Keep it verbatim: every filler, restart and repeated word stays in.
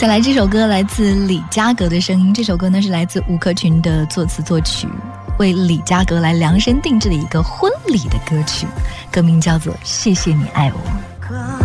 再来这首歌来自李佳格的声音，这首歌呢是来自吴克群的作词作曲，为李佳格来量身定制的一个婚礼的歌曲，歌名叫做《谢谢你爱我》。